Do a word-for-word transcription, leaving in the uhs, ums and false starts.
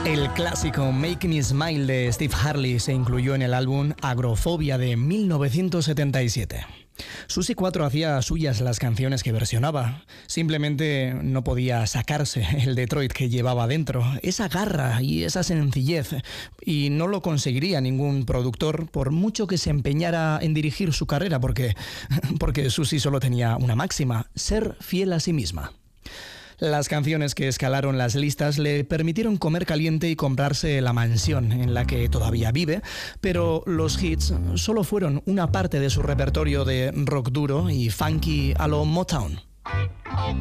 El clásico Make Me Smile de Steve Harley se incluyó en el álbum Agrofobia de mil novecientos setenta y siete. Susi cuatro hacía suyas las canciones que versionaba. Simplemente no podía sacarse el Detroit que llevaba dentro, esa garra y esa sencillez, y no lo conseguiría ningún productor por mucho que se empeñara en dirigir su carrera, porque, porque Susi solo tenía una máxima: ser fiel a sí misma. Las canciones que escalaron las listas le permitieron comer caliente y comprarse la mansión en la que todavía vive, pero los hits solo fueron una parte de su repertorio de rock duro y funky a lo Motown.